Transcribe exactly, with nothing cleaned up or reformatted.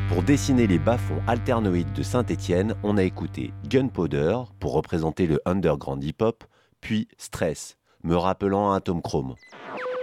Pour dessiner les bas-fonds alternoïdes de Saint-Étienne, on a écouté Gunpowder pour représenter le underground hip-hop, puis Stress, me rappelant un atome chrome.